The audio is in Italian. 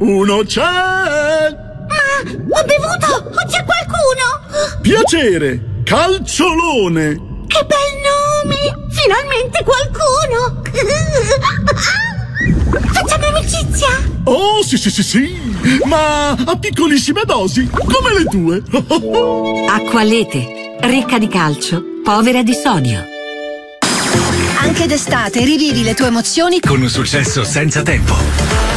uno c'è! Ma ho bevuto! O c'è qualcuno? Piacere, Calciolone! Che bel nome! Finalmente qualcuno! Facciamo amicizia! Oh, sì, ma a piccolissime dosi, come le tue. Acqualete, ricca di calcio, povera di sodio. Anche d'estate rivivi le tue emozioni con un successo senza tempo.